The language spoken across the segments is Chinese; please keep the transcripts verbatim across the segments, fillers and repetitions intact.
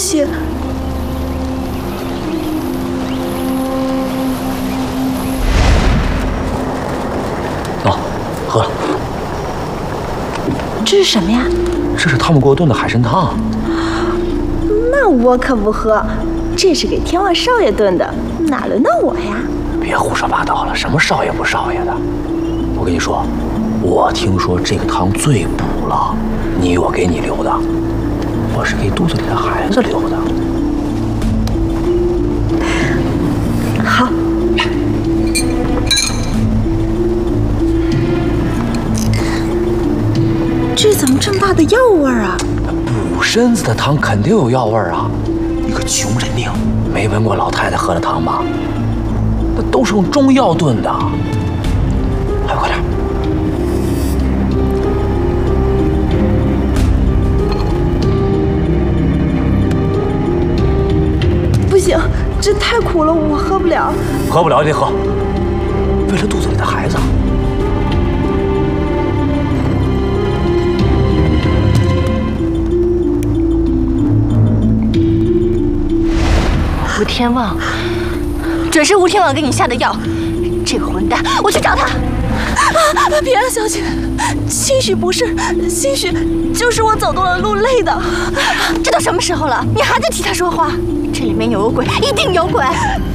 西？ 喏，喝了。 这是什么呀？ 这是他们给我炖的海参汤。 那我可不喝，这是给天王少爷炖的，哪轮到我呀？ 别胡说八道了，什么少爷不少爷的？我跟你说，我听说这个汤最补了，你以为我给你留的？我是给肚子里的孩子留的。 好。这怎么这么大的药味儿啊？ 补身子的汤肯定有药味儿啊！你个穷人命，没闻过老太太喝的汤吗？那都是用中药炖的。还快点！ 不行，这太苦了，我喝不了。 喝不了也得喝，为了肚子里的孩子。 吴天旺，准是吴天旺给你下的药。这个混蛋，我去找他。 啊！别啊，小姐，兴许不是，兴许就是我走多了路累的。 这都什么时候了，你还在替他说话？这里面有鬼，一定有鬼！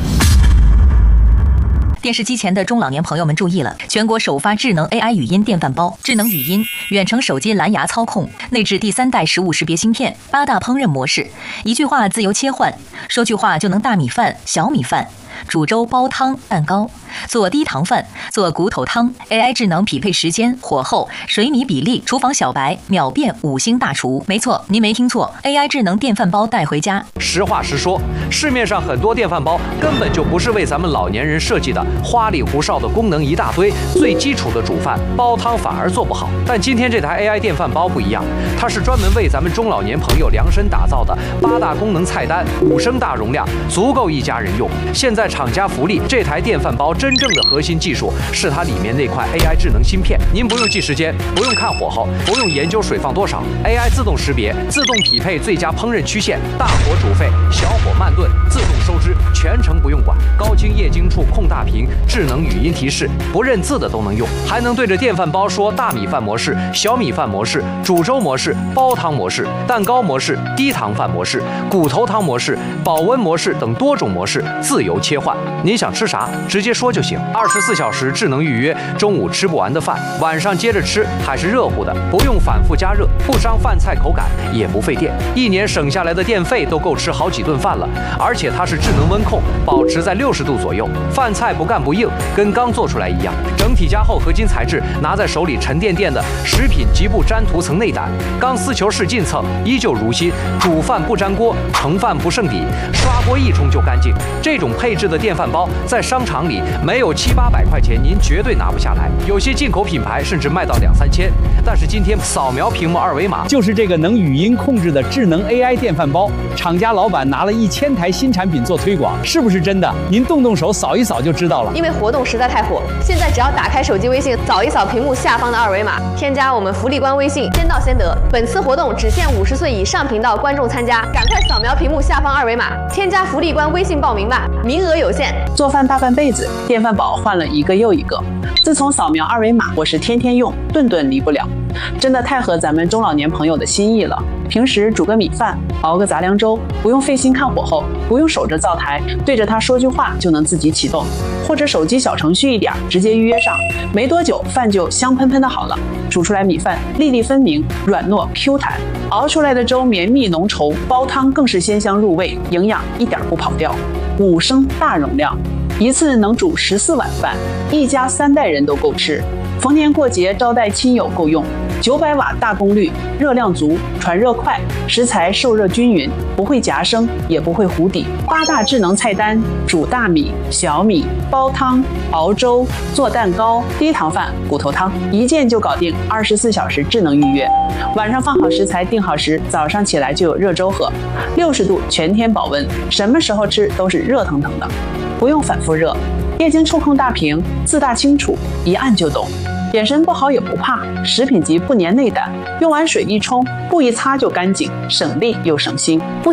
电视机前的中老年朋友们注意了，全国首发智能 A I 语音电饭煲，智能语音、远程手机蓝牙操控，内置第三代食物识别芯片，八大烹饪模式，一句话自由切换，说句话就能大米饭、小米饭。煮粥、煲汤、蛋糕，做低糖饭，做骨头汤 ，A I 智能匹配时间、火候、水米比例，厨房小白秒变五星大厨。没错，您没听错 ，A I 智能电饭煲带回家。 实话实说，市面上很多电饭煲根本就不是为咱们老年人设计的，花里胡哨的功能一大堆，最基础的煮饭、煲汤反而做不好。但今天这台 A I 电饭煲不一样，它是专门为咱们中老年朋友量身打造的，八大功能菜单，五升大容量，足够一家人用。现在厂家福利，这台电饭煲真正的核心技术是它里面那块 A I 智能芯片。您不用记时间，不用看火候，不用研究水放多少 ，A I 自动识别，自动匹配最佳烹饪曲线，大火煮沸，小火慢炖，自动收汁，全程不用管。高清液晶处控大屏，智能语音提示，不认字的都能用，还能对着电饭煲说大米饭模式、小米饭模式、煮粥模式、煲汤模式、蛋糕模式、低糖饭模式、骨头汤模式、保温模式等多种模式自由切换。您想吃啥，直接说就行。二十四小时智能预约，中午吃不完的饭，晚上接着吃，还是热乎的，不用反复加热，不伤饭菜口感，也不费电。一年省下来的电费都够吃好几顿饭了。而且它是智能温控，保持在六十度左右，饭菜不干不硬，跟刚做出来一样。整体加厚合金材质，拿在手里沉甸甸的，食品极不粘涂层内胆，钢丝球式进蹭，依旧如新。煮饭不粘锅，盛饭不剩底，刷锅一冲就干净。这种配置的电饭煲在商场里没有七八百块钱，您绝对拿不下来。有些进口品牌甚至卖到两三千。但是今天扫描屏幕二维码， 就是这个能语音控制的智能 A I 电饭煲，厂家老板拿了一千台新产品做推广，是不是真的？您动动手扫一扫就知道了。 因为活动实在太火，现在只要打开手机微信，扫一扫屏幕下方的二维码，添加我们福利官微信，先到先得。本次活动只限五十岁以上频道观众参加，赶快扫描屏幕下方二维码，添加福利官微信报名吧，名额有限。 做饭大半辈子，电饭煲换了一个又一个。自从扫描二维码，我是天天用，顿顿离不了，真的太合咱们中老年朋友的心意了。平时煮个米饭，熬个杂粮粥，不用费心看火候，不用守着灶台，对着它说句话就能自己启动，或者手机小程序一点，直接预约上，没多久饭就香喷喷的好了。煮出来米饭粒粒分明，软糯 Q 弹，熬出来的粥绵密浓稠，煲汤更是鲜香入味，营养一点不跑掉。五升大容量，一次能煮十四碗饭，一家三代人都够吃。逢年过节招待亲友够用。九百瓦大功率，热量足，传热快，食材受热均匀，不会夹生，也不会糊底。八大智能菜单：煮大米、小米、煲汤、熬粥、做蛋糕、低糖饭、骨头汤，一键就搞定。二十四小时智能预约，晚上放好食材定好时，早上起来就有热粥喝。六十度全天保温，什么时候吃都是热腾腾的，不用反复热。液晶触控大屏，字大清楚，一按就懂。眼神不好也不怕，食品级不粘内胆，用完水一冲，布一擦就干净，省力又省心。不